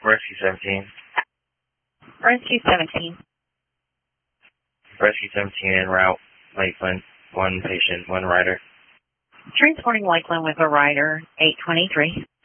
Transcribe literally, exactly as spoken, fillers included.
Rescue seventeen. Rescue seventeen. Rescue seventeen en route, Lakeland. One patient, one rider. Transporting Lakeland with a rider, eight twenty-three.